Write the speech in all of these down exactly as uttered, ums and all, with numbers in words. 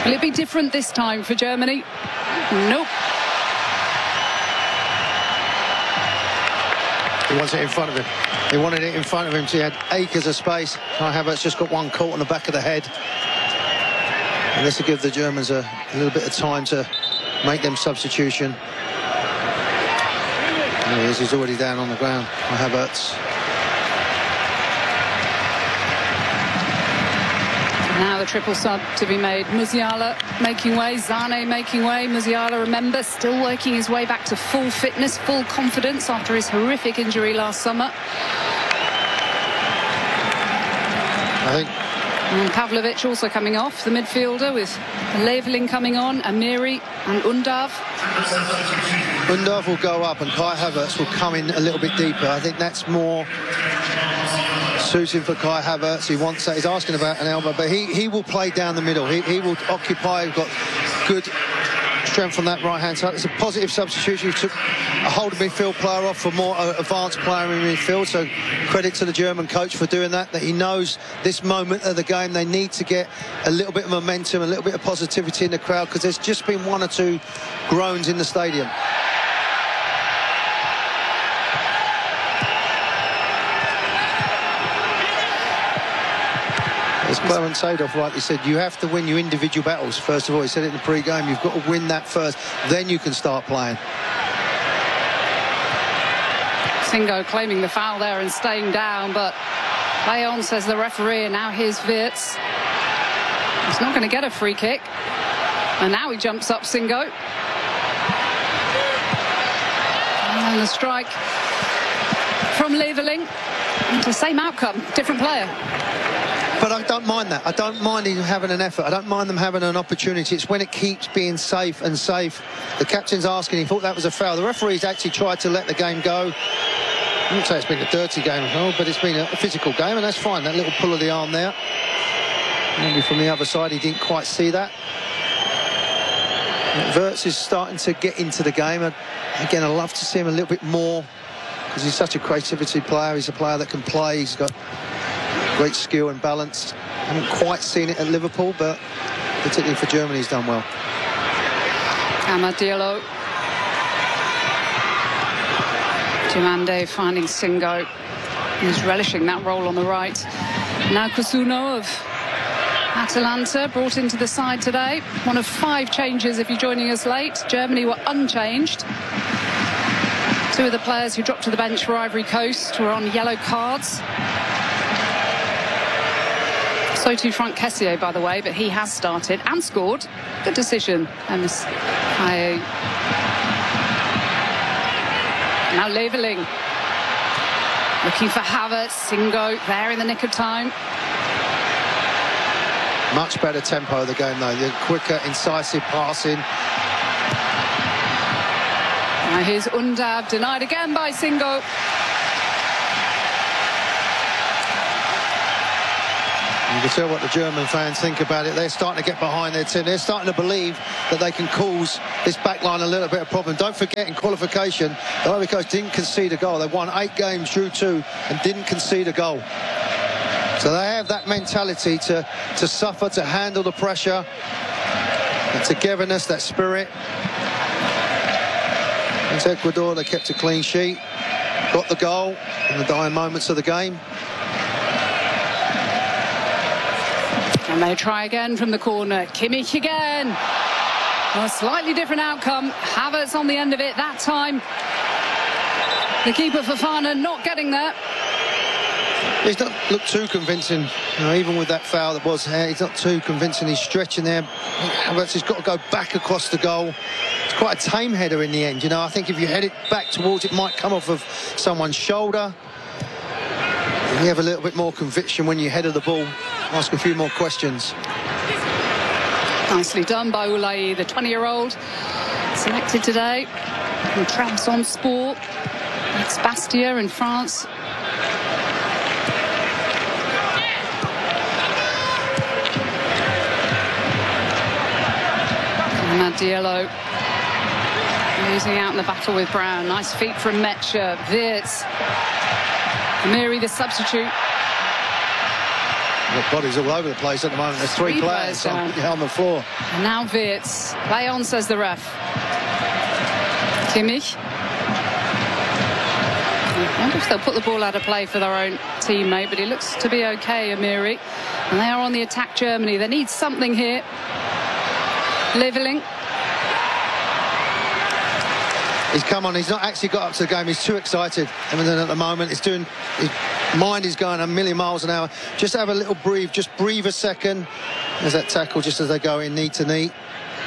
Will it be different this time for Germany? Nope. He wants it in front of him. He wanted it in front of him, so he had acres of space. Kai Havertz just got one caught on the back of the head. And this will give the Germans a, a little bit of time to make them substitution. There he is, he's already down on the ground. Kai Havertz. Now the triple sub to be made. Musiala making way, Zane making way. Musiala, remember, still working his way back to full fitness, full confidence after his horrific injury last summer. I think. And Pavlovic also coming off, the midfielder, with Leveling coming on, Amiri and Undav. Undav will go up and Kai Havertz will come in a little bit deeper. I think that's more suiting for Kai Havertz. He wants that. He's asking about an elbow, but he, he will play down the middle. He, he will occupy. He's got good strength on that right-hand side. It's a positive substitution. He took a hold of midfield player off for more uh, advanced player in midfield, so credit to the German coach for doing that, that he knows this moment of the game they need to get a little bit of momentum, a little bit of positivity in the crowd, because there's just been one or two groans in the stadium. As Clarence Seedorf rightly said, you have to win your individual battles first of all. He said it in the pre-game, you've got to win that first, then you can start playing. Singo claiming the foul there and staying down, but Leon says the referee, and now here's Wirtz. He's not going to get a free kick, and now he jumps up, Singo. And the strike from Leveling. It's the same outcome, different player. But I don't mind that. I don't mind him having an effort. I don't mind them having an opportunity. It's when it keeps being safe and safe. The captain's asking, he thought that was a foul. The referee's actually tried to let the game go. I wouldn't say it's been a dirty game at all, but it's been a physical game, and that's fine. That little pull of the arm there. Maybe from the other side, he didn't quite see that. Wirtz is starting to get into the game. Again, I'd love to see him a little bit more, because he's such a creativity player. He's a player that can play. He's got great skill and balance. I haven't quite seen it at Liverpool, but particularly for Germany, he's done well. Amad Diallo. Diomande finding Singo. He's relishing that role on the right. Now Kusuno of Atalanta brought into the side today. One of five changes if you're joining us late. Germany were unchanged. Two of the players who dropped to the bench for Ivory Coast were on yellow cards. So too Franck Kessié, by the way, but he has started and scored. Good decision. And this Kaye. Now Leveling. Looking for Havertz. Singo there in the nick of time. Much better tempo of the game, though. The quicker, incisive passing. Now here's Undav, denied again by Singo. You can tell what the German fans think about it. They're starting to get behind their team. They're starting to believe that they can cause this back line a little bit of problem. Don't forget, in qualification, the Ivory Coast didn't concede a goal. They won eight games, drew two, and didn't concede a goal. So they have that mentality to, to suffer, to handle the pressure, that togetherness, that spirit. Against Ecuador, they kept a clean sheet, got the goal in the dying moments of the game. And they try again from the corner. Kimmich again. Well, a slightly different outcome. Havertz on the end of it that time. The keeper Fofana not getting there. He's not looked too convincing, you know, even with that foul that was here. He's not too convincing. He's stretching there. Havertz has got to go back across the goal. It's quite a tame header in the end. You know, I think if you head it back towards it, might come off of someone's shoulder. You have a little bit more conviction when you header the ball. Ask a few more questions. Nicely done by Oulaye, the twenty-year-old, selected today from Trabzonspor, ex-Bastia in France. Amad Diallo losing out in the battle with Brown. Nice feet from Metscher. Wirtz. Amiri, the substitute. Got bodies all over the place at the moment. There's three, Three players, players on, down. yeah, on the floor. And now Wirtz. Play on, says the ref. Kimmich. I wonder if they'll put the ball out of play for their own teammate, but he looks to be okay, Amiri. And they are on the attack, Germany. They need something here. Leveling. He's come on, he's not actually got up to the game, he's too excited. And then at the moment, he's doing, his mind is going a million miles an hour. Just have a little breathe, just breathe a second. There's that tackle just as they go in knee to knee.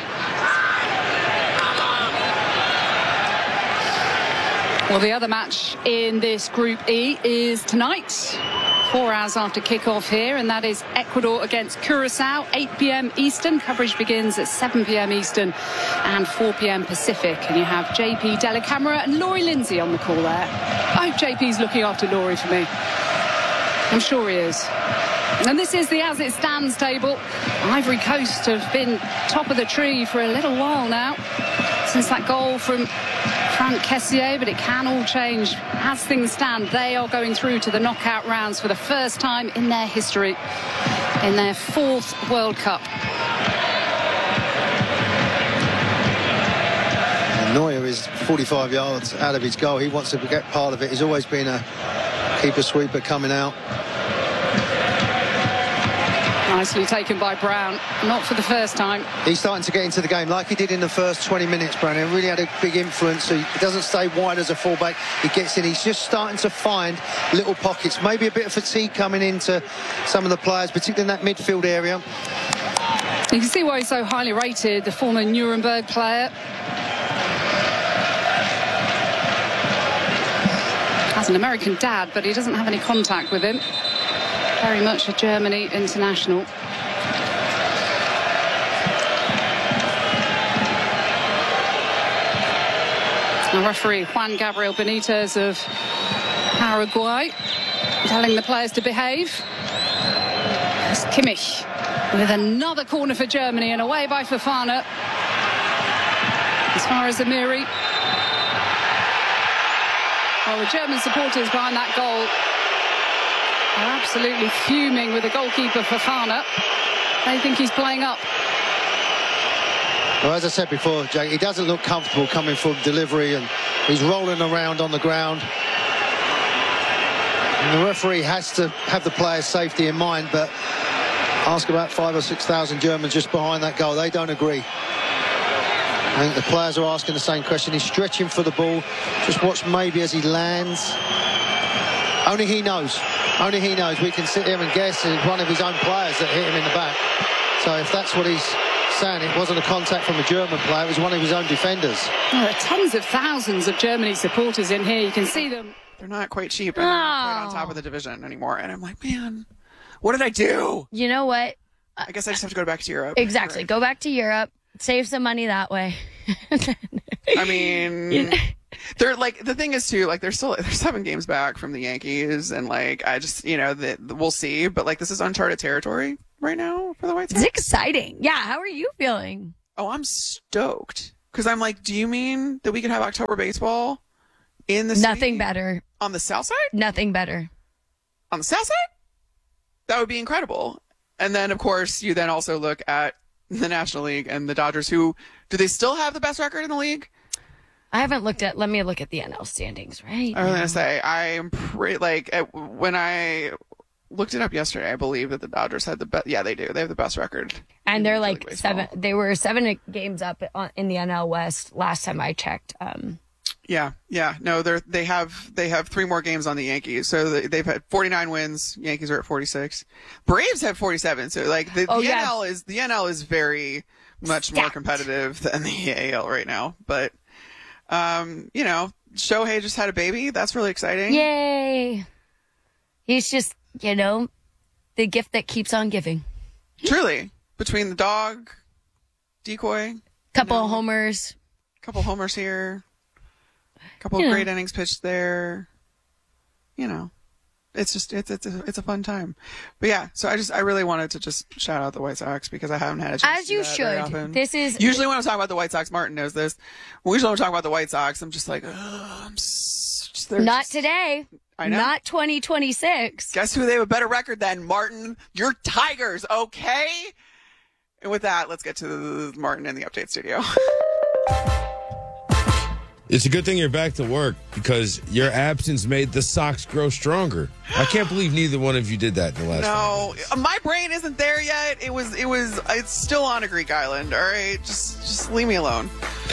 Well, the other match in this Group E is tonight, four hours after kickoff here, and that is Ecuador against Curacao, eight p m Eastern. Coverage begins at seven p m Eastern and four p m Pacific. And you have J P Della Camera and Laurie Lindsay on the call there. I hope J P's looking after Laurie for me. I'm sure he is. And this is the as it stands table. Ivory Coast have been top of the tree for a little while now, since that goal from Franck Kessié, but it can all change. As things stand, they are going through to the knockout rounds for the first time in their history, in their fourth World Cup. And Neuer is forty-five yards out of his goal. He wants to get part of it. He's always been a keeper sweeper coming out. Nicely taken by Brown, not for the first time. He's starting to get into the game like he did in the first twenty minutes, Brown. He really had a big influence. So he doesn't stay wide as a fullback. He gets in. He's just starting to find little pockets. Maybe a bit of fatigue coming into some of the players, particularly in that midfield area. You can see why he's so highly rated, the former Nuremberg player. Has an American dad, but he doesn't have any contact with him. Very much a Germany international. Now referee Juan Gabriel Benitez of Paraguay telling the players to behave. It's Kimmich with another corner for Germany and away by Fofana. As far as Amiri. Well, the German supporters behind that goal are absolutely fuming with the goalkeeper Fofana. They think he's playing up. Well, as I said before, Jake, he doesn't look comfortable coming from delivery, and he's rolling around on the ground. And the referee has to have the player's safety in mind, but ask about five or six thousand Germans just behind that goal. They don't agree. I think the players are asking the same question. He's stretching for the ball. Just watch maybe as he lands. Only he knows. Only he knows. We can sit here and guess it's one of his own players that hit him in the back. So if that's what he's saying, it wasn't a contact from a German player, it was one of his own defenders. Well, there are tens of thousands of Germany supporters in here. You can see them. They're not quite cheap, and they're not quite on top of the division anymore. And I'm like, man, what did I do? You know what? I guess I just have to go back to Europe. Exactly. Go back to Europe. Save some money that way. I mean, they're like, the thing is too, like they're still, they're seven games back from the Yankees, and like, I just, you know, the, the, we'll see, but like this is uncharted territory right now for the White Sox. It's exciting. Yeah. How are you feeling? Oh, I'm stoked. Cause I'm like, do you mean that we could have October baseball in the Nothing city? better. On the south side? Nothing better. On the south side? That would be incredible. And then of course you then also look at the National League and the Dodgers, who, do they still have the best record in the league? I haven't looked at, let me look at the N L standings right I was now. going to say, I am pretty, like, at, when I looked it up yesterday, I believe that the Dodgers had the best, yeah, they do. They have the best record. And they're like Baseball. seven, they were seven games up on- in the N L West last time I checked. Um, Yeah, yeah. No, they're, they have, they have three more games on the Yankees. So they, they've had forty-nine wins. Yankees are at forty-six. Braves have forty-seven. So like the, Oh, the yeah. N L is, the N L is very much more Stacked. competitive than the A L right now. But, um, you know, Shohei just had a baby. That's really exciting. yay. He's just, you know, the gift that keeps on giving. Truly. Between the dog, decoy, Couple No. of homers. couple homers here, couple You of know. great innings pitched there. You know, it's just it's it's a, it's a fun time. But yeah, so I just I really wanted to just shout out the White Sox because I haven't had a chance As to do you that very should. often. This is Usually when I'm talking about the White Sox, Martin knows this. When usually when I'm talking about the White Sox, I'm just like, oh, I'm s- just, they're not just- today. I know. Not twenty twenty-six. Guess who they have a better record than, Martin? Your Tigers, okay? And with that, let's get to Martin in the update studio. It's a good thing you're back to work because your absence made the Sox grow stronger. I can't believe neither one of you did that in the last No, five my brain isn't there yet. It was, it was, it's still on a Greek island. All right, just, just leave me alone.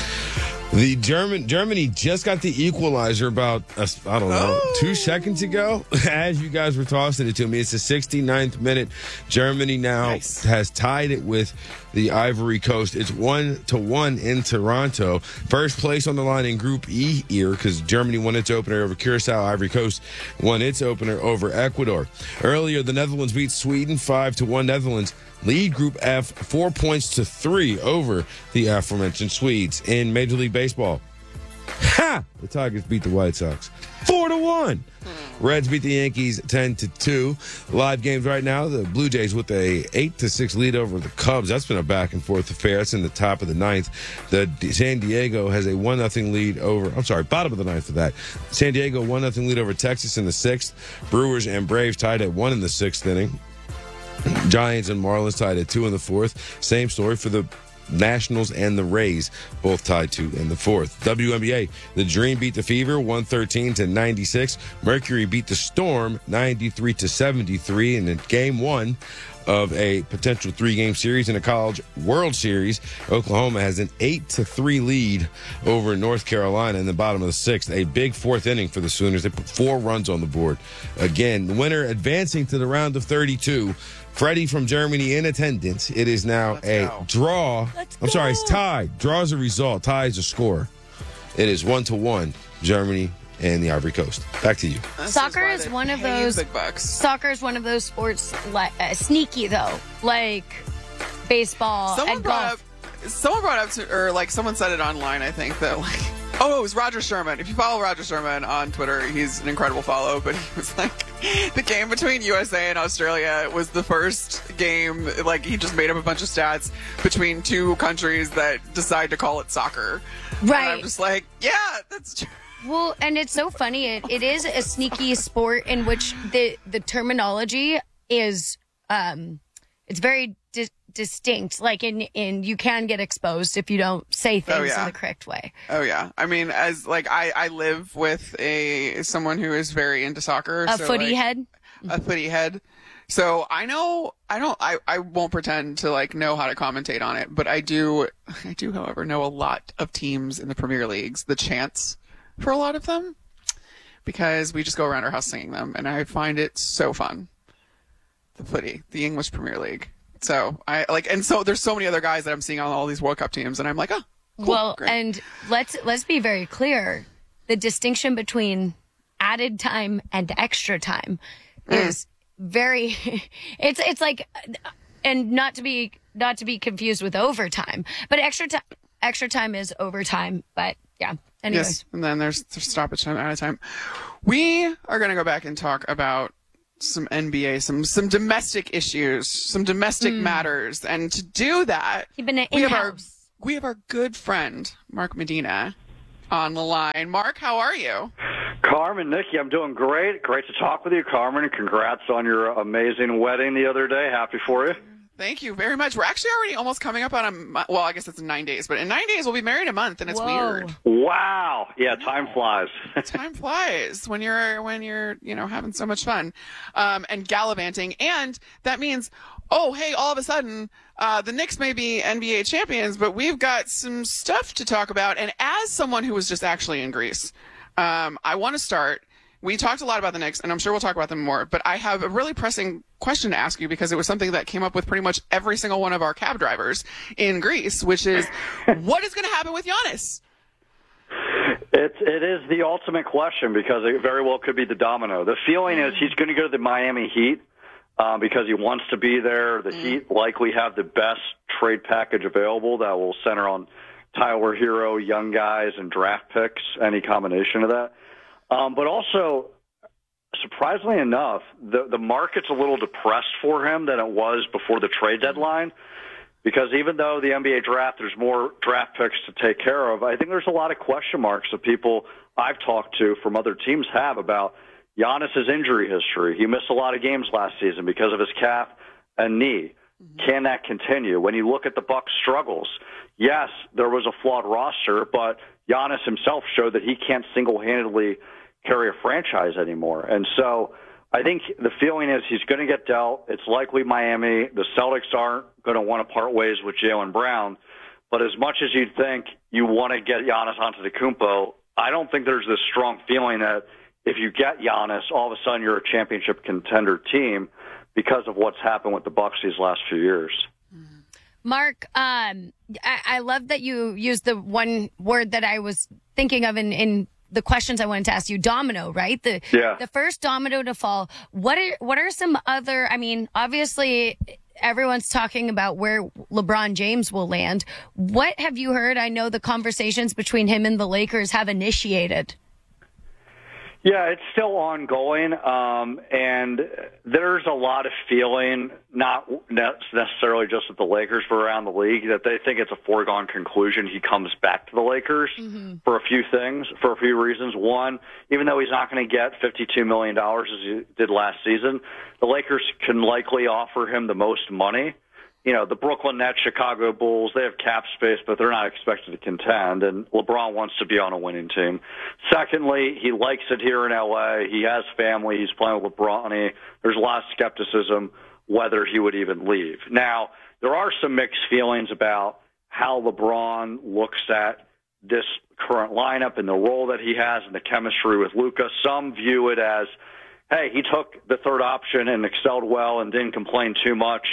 The German Germany just got the equalizer about, uh, I don't know, Oh. two seconds ago. As you guys were tossing it to me, it's the sixty-ninth minute. Germany now Nice. has tied it with the Ivory Coast. It's one to one in Toronto. First place on the line in Group E here because Germany won its opener over Curacao. Ivory Coast won its opener over Ecuador. Earlier, the Netherlands beat Sweden five to one. Netherlands lead Group F four points to three over the aforementioned Swedes. In Major League Baseball, ha! The Tigers beat the White Sox four to one. Reds beat the Yankees ten to two. Live games right now, the Blue Jays with a eight to six lead over the Cubs. That's been a back and forth affair. That's in the top of the ninth. The San Diego has a one nothing lead over, I'm sorry, bottom of the ninth for that. San Diego one nothing lead over Texas in the sixth. Brewers and Braves tied at one in the sixth inning. Giants and Marlins tied at two in the fourth. Same story for the Nationals and the Rays, both tied two in the fourth. W N B A, the Dream beat the Fever one thirteen to ninety-six. Mercury beat the Storm ninety-three to seventy-three. And in game one of a potential three-game series in a College World Series, Oklahoma has an eight to three lead over North Carolina in the bottom of the sixth. A big fourth inning for the Sooners. They put four runs on the board. Again, the winner advancing to the round of thirty-two. Freddie from Germany in attendance. It is now Let's a go. draw. Let's I'm sorry, go. it's tied. Draw is a result. Tie is a score. It is one to one, Germany and the Ivory Coast. Back to you. This Soccer why is they one of pay those- big bucks. Soccer is one of those sports, like uh, sneaky though, like baseball Someone and brought golf. up, someone brought up to, or like someone said it online. I think that like, oh, it was Roger Sherman. If you follow Roger Sherman on Twitter, he's an incredible follow. But he was like, the game between U S A and Australia was the first game. Like he just made up a bunch of stats between two countries that decide to call it soccer. And I'm Right. just like, yeah, that's true. Well, and it's so funny. It, it is a sneaky sport in which the the terminology is um, it's very di- distinct. Like in in you can get exposed if you don't say things Oh, yeah. in the correct way. Oh yeah, I mean, as like I I live with a someone who is very into soccer. A so, footy like, head. a footy head. So I know I don't I, I won't pretend to like know how to commentate on it, but I do I do however know a lot of teams in the Premier Leagues, the chants for a lot of them, because we just go around our house singing them, and I find it so fun. The footy, the English Premier League. So I like, and so there's so many other guys that I'm seeing on all these World Cup teams, and I'm like, oh, cool, Well, great. and let's let's be very clear. The distinction between added time and extra time Mm. is very it's it's like and not to be not to be confused with overtime. But extra time extra time is overtime, but yeah. Anyways. Yes, and then there's, there's stoppage time out of time. We are going to go back and talk about some N B A, some some domestic issues, some domestic matters, and to do that, Keeping it we have our in-house. we have our good friend Mark Medina on the line. Mark, how are you? Carmen, Nikki, I'm doing great. Great to talk with you, Carmen, and congrats on your amazing wedding the other day. Happy for you. Thank you very much. We're actually already almost coming up on a mo- well, I guess it's in nine days, but in nine days we'll be married a month, and it's Whoa. weird. Wow. Yeah, time flies. Time flies when you're when you're you know having so much fun um and gallivanting, and that means, oh hey, all of a sudden uh the Knicks may be N B A champions, but we've got some stuff to talk about. And as someone who was just actually in Greece, um I want to start. We talked a lot about the Knicks, and I'm sure we'll talk about them more, but I have a really pressing question to ask you, because it was something that came up with pretty much every single one of our cab drivers in Greece, which is what is going to happen with Giannis? It's it is the ultimate question, because it very well could be the domino. The feeling is he's going to go to the Miami Heat um, because he wants to be there. The Heat likely have the best trade package available that will center on Tyler Hero, young guys, and draft picks, any combination of that. Um, but also, surprisingly enough, the the market's a little depressed for him than it was before the trade deadline, because even though the N B A draft, there's more draft picks to take care of, I think there's a lot of question marks that people I've talked to from other teams have about, Giannis's injury history. He missed a lot of games last season because of his calf and knee. Mm-hmm. Can that continue? When you look at the Bucks' struggles, yes, there was a flawed roster, but Giannis himself showed that he can't single-handedly carry a franchise anymore. And so I think the feeling is he's going to get dealt. It's likely Miami. The Celtics aren't going to want to part ways with Jaylen Brown. But as much as you'd think you want to get Giannis Antetokounmpo, I don't think there's this strong feeling that if you get Giannis, all of a sudden you're a championship contender team because of what's happened with the Bucks these last few years. Mark, um, I, I love that you used the one word that I was thinking of in, in the questions I wanted to ask you, domino, right? The yeah. the first domino to fall. What are, what are some other, I mean, obviously everyone's talking about where LeBron James will land. What have you heard? I know the conversations between him and the Lakers have initiated. Yeah, it's still ongoing, um, and there's a lot of feeling, not necessarily just with the Lakers, but around the league, that they think it's a foregone conclusion he comes back to the Lakers mm-hmm. for a few things, for a few reasons. One, even though he's not going to get fifty-two million dollars as he did last season, the Lakers can likely offer him the most money. You know, the Brooklyn Nets, Chicago Bulls, they have cap space, but they're not expected to contend, and LeBron wants to be on a winning team. Secondly, he likes it here in L A. He has family. He's playing with LeBron. There's a lot of skepticism whether he would even leave. Now, there are some mixed feelings about how LeBron looks at this current lineup and the role that he has and the chemistry with Luka. Some view it as, hey, he took the third option and excelled well and didn't complain too much.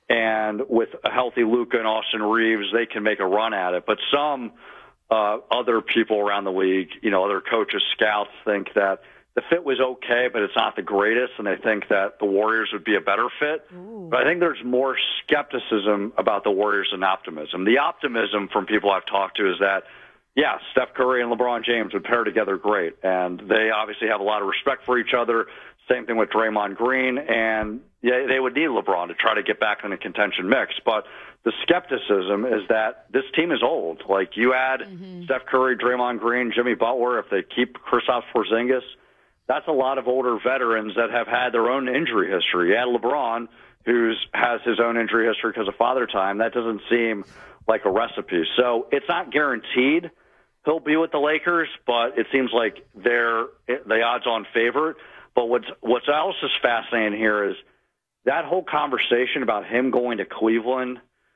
And with a healthy Luka and Austin Reeves, they can make a run at it. But some uh, other people around the league, you know, other coaches, scouts, think that the fit was okay, but it's not the greatest, and they think that the Warriors would be a better fit. Ooh. But I think there's more skepticism about the Warriors than optimism. The optimism from people I've talked to is that, yeah, Steph Curry and LeBron James would pair together great, and they obviously have a lot of respect for each other. Same thing with Draymond Green, and yeah, they would need LeBron to try to get back in the contention mix. But the skepticism is that this team is old. Like, you add mm-hmm. Steph Curry, Draymond Green, Jimmy Butler, if they keep Kristaps Porzingis, that's a lot of older veterans that have had their own injury history. You add LeBron, who has his own injury history because of father time. That doesn't seem like a recipe. So it's not guaranteed he'll be with the Lakers, but it seems like they're the odds-on favorite. But what's, what's else is fascinating here is that whole conversation about him going to Cleveland.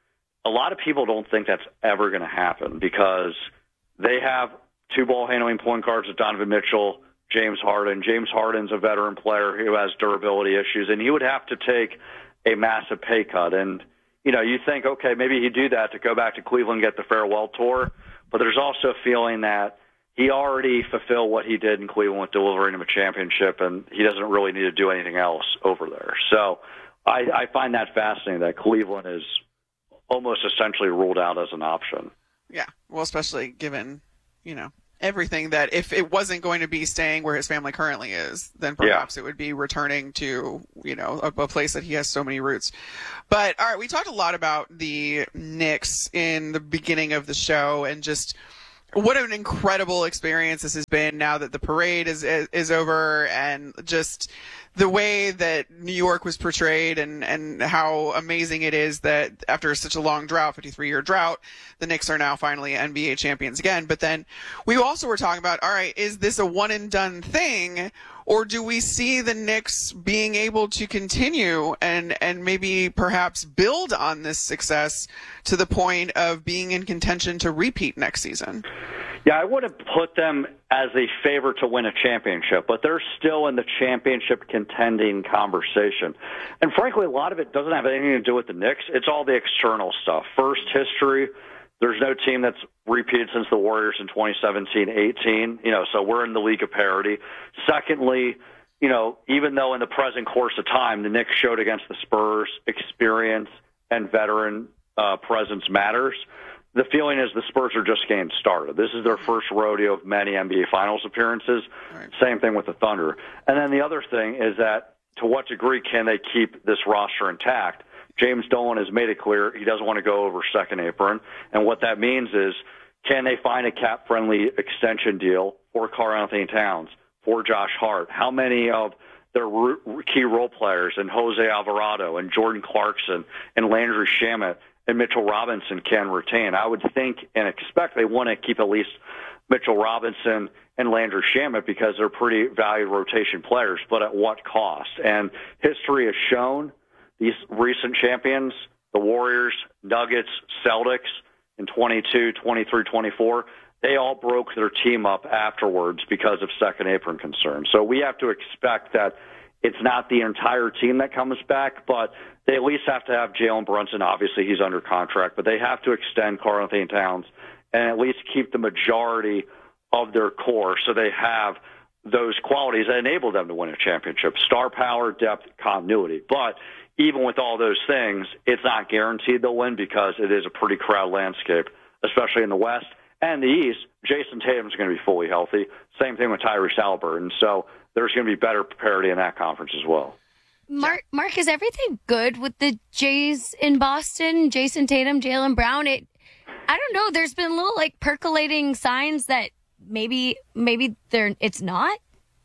A lot of people don't think that's ever going to happen because they have two ball-handling point guards with Donovan Mitchell, James Harden. James Harden's a veteran player who has durability issues, and he would have to take a massive pay cut. And, you know, you think, okay, maybe he'd do that to go back to Cleveland and get the farewell tour, but there's also a feeling that he already fulfilled what he did in Cleveland with delivering him a championship, and he doesn't really need to do anything else over there. So I, I find that fascinating that Cleveland is almost essentially ruled out as an option. Yeah, well, especially given, you know, everything that if it wasn't going to be staying where his family currently is, then perhaps yeah. it would be returning to, you know, a, a place that he has so many roots. But all right, we talked a lot about the Knicks in the beginning of the show and just what an incredible experience this has been now that the parade is is, is over, and just the way that New York was portrayed, and, and how amazing it is that after such a long drought, fifty-three year drought, the Knicks are now finally N B A champions again. But then we also were talking about, all right, is this a one and done thing, or do we see the Knicks being able to continue and, and maybe perhaps build on this success to the point of being in contention to repeat next season? Yeah, I wouldn't put them as a favorite to win a championship, but they're still in the championship contending conversation. And frankly, a lot of it doesn't have anything to do with the Knicks. It's all the external stuff. First, history. There's no team that's repeated since the Warriors in twenty seventeen eighteen, you know, so we're in the league of parity. Secondly, you know, even though in the present course of time, the Knicks showed against the Spurs, experience and veteran uh, presence matters. The feeling is the Spurs are just getting started. This is their first rodeo of many N B A Finals appearances. Right. Same thing with the Thunder. And then the other thing is that to what degree can they keep this roster intact? James Dolan has made it clear he doesn't want to go over second apron. And what that means is, can they find a cap-friendly extension deal for Karl-Anthony Towns, for Josh Hart? How many of their key role players and Jose Alvarado and Jordan Clarkson and Landry Shamet and Mitchell Robinson can retain? I would think and expect they want to keep at least Mitchell Robinson and Landry Shamet because they're pretty valued rotation players, but at what cost? And history has shown these recent champions, the Warriors, Nuggets, Celtics in twenty-two, twenty-three, twenty-four, they all broke their team up afterwards because of second apron concerns. So we have to expect that it's not the entire team that comes back, but they at least have to have Jalen Brunson. Obviously, he's under contract, but they have to extend Karl-Anthony Towns and at least keep the majority of their core so they have those qualities that enable them to win a championship: star power, depth, continuity. But even with all those things, it's not guaranteed they'll win because it is a pretty crowded landscape, especially in the West. And the East, Jason Tatum's going to be fully healthy. Same thing with Tyrese Haliburton. So there's going to be better parity in that conference as well. Mark, Mark, is everything good with the Jays in Boston? Jason Tatum, Jaylen Brown. It, I don't know. There's been little like percolating signs that maybe, maybe they're. It's not.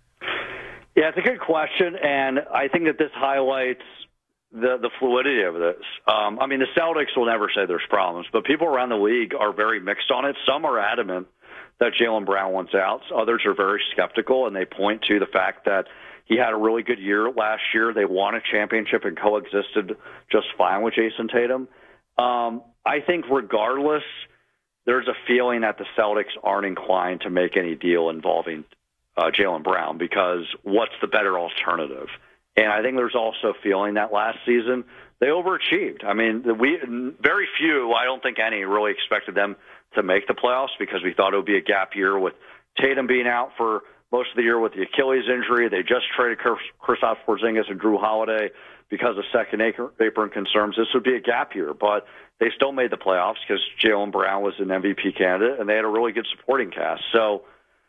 Yeah, it's a good question, and I think that this highlights the the fluidity of this. Um, I mean, the Celtics will never say there's problems, but people around the league are very mixed on it. Some are adamant that Jaylen Brown wants out. Others are very skeptical, and they point to the fact that he had a really good year last year. They won a championship and coexisted just fine with Jason Tatum. Um, I think regardless, there's a feeling that the Celtics aren't inclined to make any deal involving uh, Jaylen Brown because what's the better alternative? And I think there's also a feeling that last season they overachieved. I mean, we very few, I don't think any, really expected them to make the playoffs because we thought it would be a gap year with Tatum being out for most of the year with the Achilles injury. They just traded Kristaps Porzingis and Drew Holiday because of second apron concerns. This would be a gap year, but they still made the playoffs because Jaylen Brown was an M V P candidate, and they had a really good supporting cast. So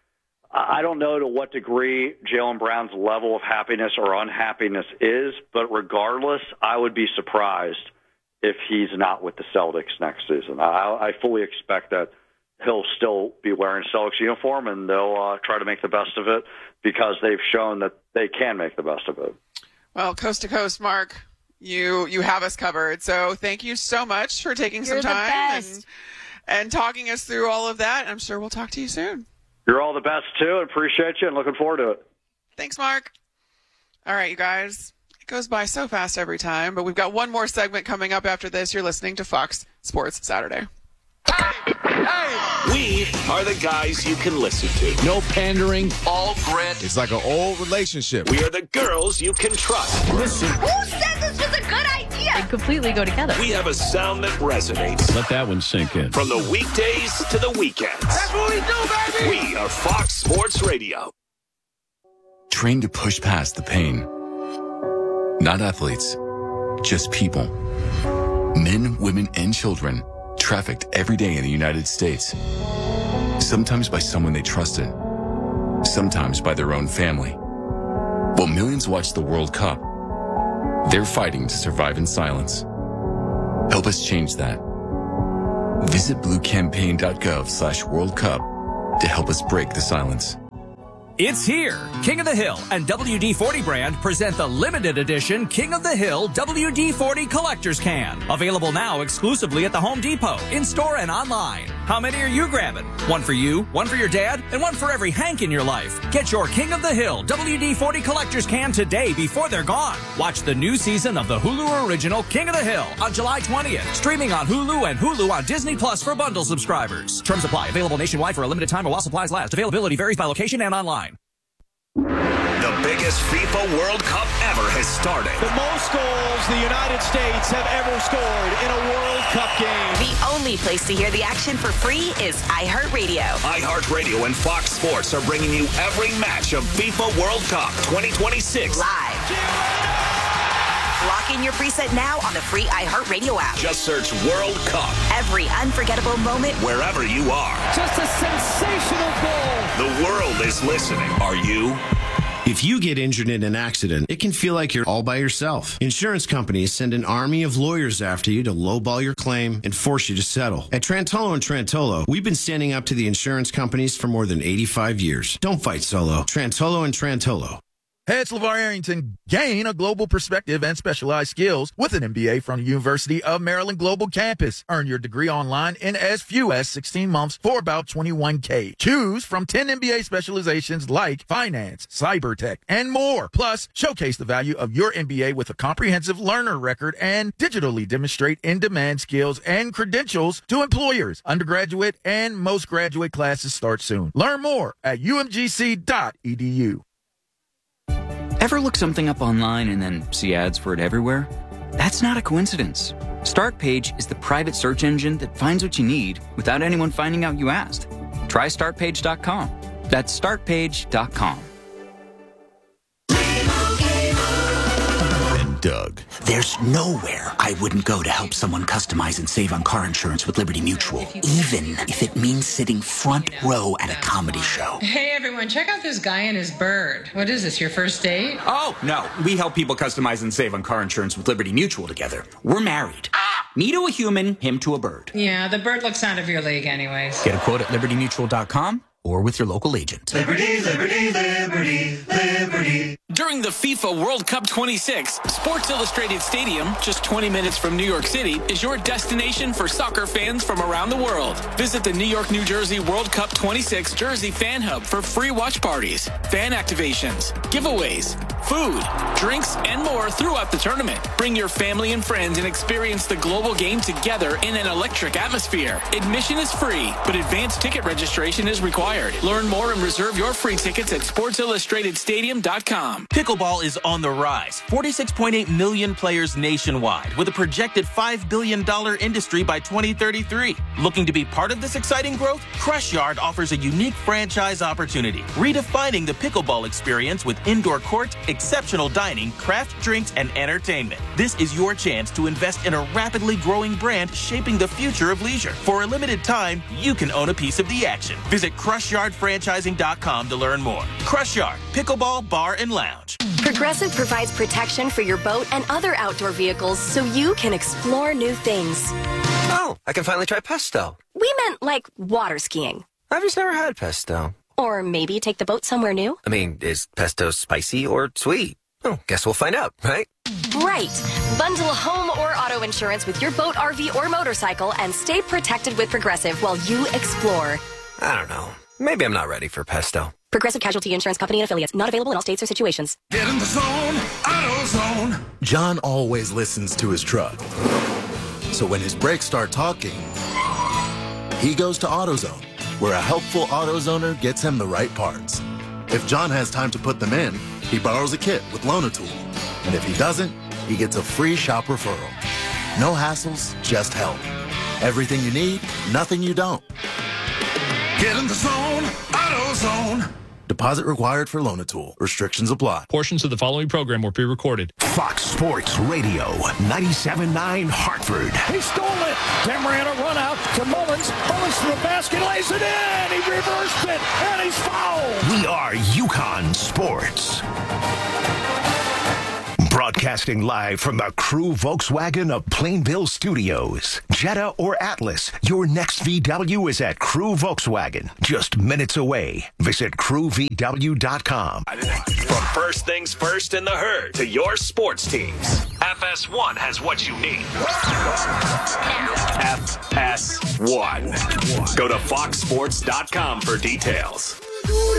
I don't know to what degree Jaylen Brown's level of happiness or unhappiness is, but regardless, I would be surprised if he's not with the Celtics next season. I, I fully expect that he'll still be wearing a Celtics uniform, and they'll uh, try to make the best of it because they've shown that they can make the best of it. Well, coast to coast, Mark, you you have us covered. So thank you so much for taking You're some the time best. and, and talking us through all of that. I'm sure we'll talk to you soon. You're all the best, too. I appreciate you and looking forward to it. Thanks, Mark. All right, you guys. It goes by so fast every time, but we've got one more segment coming up after this. You're listening to Fox Sports Saturday. Hey, hey. We are the guys you can listen to. No pandering. All grit. It's like an old relationship. We are the girls you can trust. Listen. Who said this was a good idea? They completely go together. We have a sound that resonates. Let that one sink in. From the weekdays to the weekends. That's what we do, baby! We are Fox Sports Radio. Trained to push past the pain. Not athletes, just people. Men, women, and children trafficked every day in the United States. Sometimes by someone they trusted. Sometimes by their own family. While millions watch the World Cup, they're fighting to survive in silence. Help us change that. Visit bluecampaign.gov slash World Cup to help us break the silence. It's here. King of the Hill and W D forty brand present the limited edition King of the Hill W D forty Collector's Can. Available now exclusively at the Home Depot, in-store and online. How many are you grabbing? One for you, one for your dad, and one for every Hank in your life. Get your King of the Hill W D forty Collector's Can today before they're gone. Watch the new season of the Hulu original King of the Hill on July twentieth. Streaming on Hulu and Hulu on Disney Plus for bundle subscribers. Terms apply. Available nationwide for a limited time or while supplies last. Availability varies by location and online. The biggest FIFA World Cup ever has started. The most goals the United States have ever scored in a World Cup game. The only place to hear the action for free is iHeartRadio. iHeartRadio and Fox Sports are bringing you every match of FIFA World Cup twenty twenty-six. Live. Lock in your preset now on the free iHeartRadio app. Just search World Cup. Every unforgettable moment, wherever you are. Just a sensational goal. The world is listening. Are you? If you get injured in an accident, it can feel like you're all by yourself. Insurance companies send an army of lawyers after you to lowball your claim and force you to settle. At Trantolo and Trantolo, we've been standing up to the insurance companies for more than eighty-five years. Don't fight solo. Trantolo and Trantolo. Heads LeVar Arrington gain a global perspective and specialized skills with an M B A from the University of Maryland Global Campus. Earn your degree online in as few as sixteen months for about twenty-one K. Choose from ten M B A specializations like finance, cyber tech, and more. Plus, showcase the value of your M B A with a comprehensive learner record and digitally demonstrate in-demand skills and credentials to employers. Undergraduate and most graduate classes start soon. Learn more at U M G C dot E D U. Ever look something up online and then see ads for it everywhere? That's not a coincidence. StartPage is the private search engine that finds what you need without anyone finding out you asked. Try start page dot com. That's start page dot com. Doug. There's nowhere I wouldn't go to help someone customize and save on car insurance with Liberty Mutual, even if it means sitting front row at a comedy show. Hey everyone, check out this guy and his bird. What is this, your first date? Oh, no. We help people customize and save on car insurance with Liberty Mutual together. We're married. Me to a human, him to a bird. Yeah, the bird looks out of your league anyways. Get a quote at liberty mutual dot com or with your local agent. Liberty, liberty, liberty, liberty. During the FIFA World Cup twenty-six, Sports Illustrated Stadium, just twenty minutes from New York City, is your destination for soccer fans from around the world. Visit the New York, New Jersey World Cup twenty-six Jersey Fan Hub for free watch parties, fan activations, giveaways, food, drinks, and more throughout the tournament. Bring your family and friends and experience the global game together in an electric atmosphere. Admission is free, but advanced ticket registration is required. Learn more and reserve your free tickets at sports illustrated stadium dot com. Pickleball is on the rise. forty-six point eight million players nationwide, with a projected five billion dollars industry by twenty thirty-three. Looking to be part of this exciting growth? Crush Yard offers a unique franchise opportunity, redefining the pickleball experience with indoor court, exceptional dining, craft drinks, and entertainment. This is your chance to invest in a rapidly growing brand shaping the future of leisure. For a limited time, you can own a piece of the action. Visit crush yard franchising dot com to learn more. Crush Yard, Pickleball Bar and Lounge. Progressive provides protection for your boat and other outdoor vehicles so you can explore new things. Oh, I can finally try pesto. We meant like water skiing. I've just never had pesto. Or maybe take the boat somewhere new. I mean, is pesto spicy or sweet? Oh, guess we'll find out, right? Right. Bundle home or auto insurance with your boat, R V, or motorcycle and stay protected with Progressive while you explore. I don't know. Maybe I'm not ready for pesto. Progressive Casualty Insurance Company and Affiliates. Not available in all states or situations. Get in the zone, AutoZone. John always listens to his truck. So when his brakes start talking, he goes to AutoZone, where a helpful AutoZoner gets him the right parts. If John has time to put them in, he borrows a kit with Loan-A-Tool. And if he doesn't, he gets a free shop referral. No hassles, just help. Everything you need, nothing you don't. Get in the zone, AutoZone. Deposit required for Loan-A-Tool. Restrictions apply. Portions of the following program were pre-recorded. Fox Sports Radio, ninety-seven point nine Hartford. He stole it. Tim ran a run out to Mullins. Mullins to the basket, lays it in. He reversed it, and he's fouled. We are UConn Sports. Broadcasting live from the Crew Volkswagen of Plainville Studios. Jetta or Atlas, your next V W is at Crew Volkswagen. Just minutes away. Visit crew v w dot com. From first things first in the herd to your sports teams, F S one has what you need. F S one. Go to fox sports dot com for details.